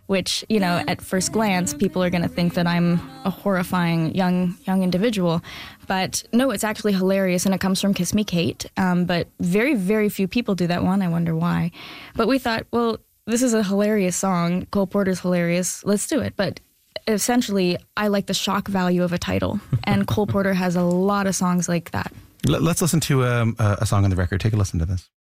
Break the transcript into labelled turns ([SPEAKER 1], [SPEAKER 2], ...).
[SPEAKER 1] which, at first glance, people are going to think that I'm a horrifying young individual. But no, it's actually hilarious, and it comes from Kiss Me Kate. But very, very few people do that one. I wonder why. But we thought, well, this is a hilarious song. Cole Porter's hilarious. Let's do it. But essentially, I like the shock value of a title, and Cole Porter has a lot of songs like that.
[SPEAKER 2] Let's listen to a song on the record. Take a listen to this.